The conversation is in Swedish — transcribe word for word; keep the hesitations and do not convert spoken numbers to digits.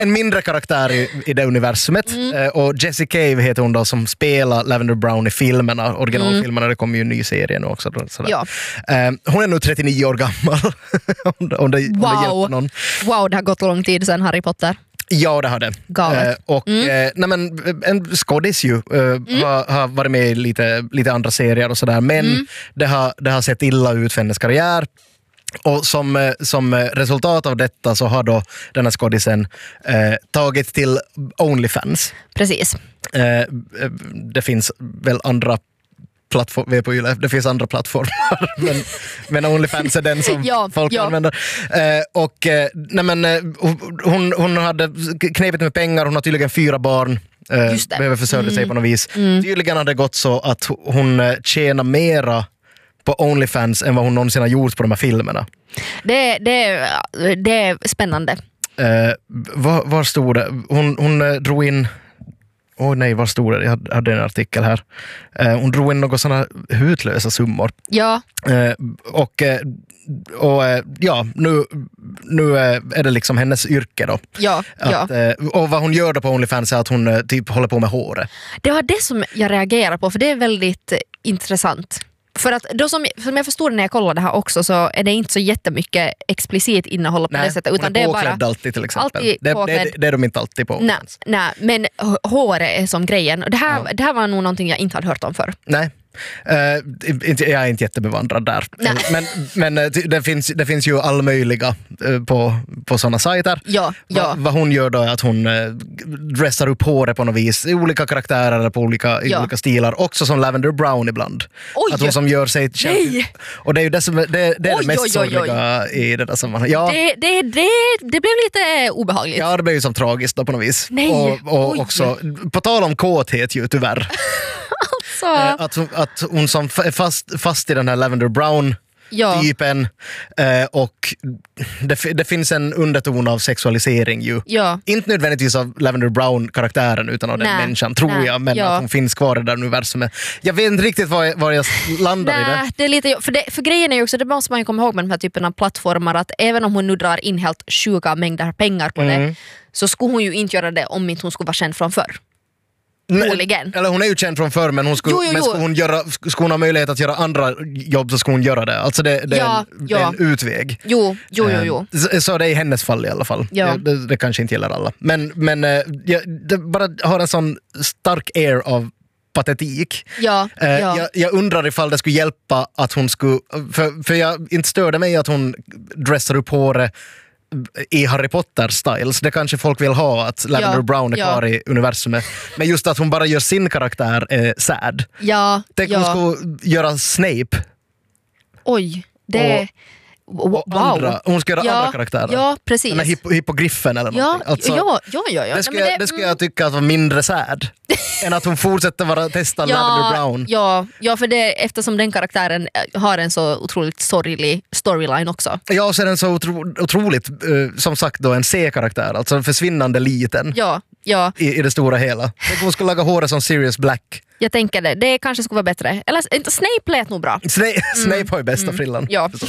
en mindre karaktär i, i det universumet. Mm. Eh, och Jessie Cave heter hon då som spelar Lavender Brown i filmerna, originalfilmerna. Mm. Det kommer ju en ny serie nu också. Sådär. Ja. Eh, hon är nu trettionio år gammal. om det, om det, wow. om det hjälper någon. Wow, det har gått lång tid sedan Harry Potter. Ja, det har det. Galet. Eh, och Mm. eh, nej men, en skådis ju eh, Mm. har, har varit med i lite, lite andra serier och sådär, men Mm. det, har, det har sett illa ut för hennes karriär. Och som, eh, som resultat av detta så har då den här skådisen eh, tagit till OnlyFans. Precis. Eh, det finns väl andra plattform, på Yle. Det finns andra plattformar, men, men OnlyFans är den som ja, folk ja. använder. Eh, och eh, nej men, eh, hon, hon hade knepigt med pengar, hon har tydligen fyra barn, eh, behöver försörja sig mm. på något vis. Mm. Tydligen hade det gått så att hon eh, tjänar mera på OnlyFans än vad hon någonsin har gjort på de här filmerna. Det, det, det är spännande. Eh, var, var stod det? Hon, hon eh, drog in... Åh oh, nej, var stod det? Jag hade en artikel här. Eh, hon drog in några sådana hutlösa summor. Ja. Eh, och eh, och eh, ja, nu, nu eh, är det liksom hennes yrke då. Ja, att, ja. Eh, och vad hon gör då på OnlyFans är att hon eh, typ håller på med håret. Det var det som jag reagerar på, för det är väldigt eh, intressant. För att då som, som jag förstod när jag kollade det här också, så är det inte så jättemycket explicit innehåll på nej, det sättet. Utan hon är det är påklädd bara alltid till exempel. alltid det, påklädd. det, det är de inte alltid på. Nej, nej, men h- håret är som grejen. Och det här, Ja. det här var nog någonting jag inte hade hört om förr. Nej. Uh, inte, jag är inte jättebevandrad där. Nej. Men, men uh, det, finns, det finns ju allmöjliga uh, på, på sådana sajter. Ja, ja. Va, vad hon gör då är att hon uh, dressar upp håret på något vis i olika karaktärer eller på olika, i Ja. olika stilar. Också som Lavender Brown ibland. Oj! Att hon som gör sig känd. Nej! Och det är ju det, som, det, det, är det Oj, mest oj, oj, oj. sorgliga i det där sammanhanget. Ja. Det, det, det, det blev lite obehagligt. Ja, det blev ju som tragiskt då på något vis. Nej, och och oj. också, på tal om kåthet ju tyvärr. Så, Eh, Att, hon- att hon som f- är fast, fast i den här Lavender Brown ja. typen eh, och det, f- det finns en underton av sexualisering ju. Ja. Inte nödvändigtvis av Lavender Brown-karaktären utan av den Nej, människan, tror nej, jag, men ja. att hon finns kvar i det där universumet. Jag vet inte riktigt var jag, var jag landar i det. Nej, det är lite, för, det, för grejen är ju också, det måste man ju komma ihåg med den här typen av plattformar, att även om hon nu drar in helt sjuka mängder pengar på Mm. det, så skulle hon ju inte göra det om inte hon skulle vara känd från förr. Nej, Troligen. eller hon är ju känd från förr, men, hon skulle, Jo, jo, men jo. skulle, hon göra, skulle hon ha möjlighet att göra andra jobb så skulle hon göra det. Alltså det, det, Ja, är, en, ja. det är en utväg. Jo, jo, jo, jo. Eh, Så, så det är i hennes fall i alla fall. Ja. Det, det kanske inte gäller alla. Men, men eh, jag, det bara har en sån stark air av patetik. Ja, Eh, ja. jag, jag undrar ifall det skulle hjälpa att hon skulle... För, för jag inte störde mig att hon dressar upp håret i Harry Potter-styles. Det kanske folk vill ha, att Lavender Ja, Brown är ja. kvar i universumet. Men just att hon bara gör sin karaktär eh, sad. Ja, Tänk ja. hon skulle göra Snape. Oj, det... Och wow. andra, hon ska göra ja, andra karaktärer. Ja, precis. Den här hippo, hippogriffen eller Ja, någonting. Alltså, ja, ja, ja, ja. det, skulle Nej, men jag, det skulle jag tycka att var mindre sad. än att hon fortsätter vara testa Lavender Brown. Ja, ja, för det, eftersom den karaktären har en så otroligt sorglig storyline också. Ja, och så är den så otro, otroligt, eh, som sagt då, en C-karaktär. Alltså en försvinnande liten Ja, ja, i, i det stora hela. Tänk om hon skulle laga håret som Sirius Black. jag tänker det. Det kanske skulle vara bättre. Eller inte, Snape lät nog bra. Snape, Snape har ju bästa frillan. Ja. förstås.